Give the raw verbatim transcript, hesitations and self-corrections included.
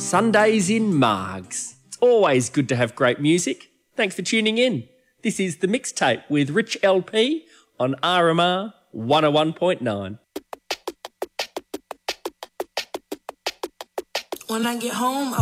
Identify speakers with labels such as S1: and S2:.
S1: Sundays in Margs. It's always good to have great music. Thanks for tuning in. This is The Mixtape with Rich L P on R M R one oh one point nine.
S2: When I get home, I